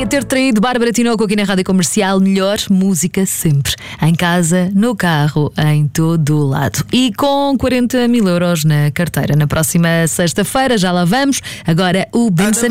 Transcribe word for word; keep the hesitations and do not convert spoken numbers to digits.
Podia ter traído Bárbara Tinoco aqui na Rádio Comercial. Melhor música sempre. Em casa, no carro, em todo o lado. E com quarenta mil euros na carteira. Na próxima sexta-feira, já lá vamos. Agora o Benson.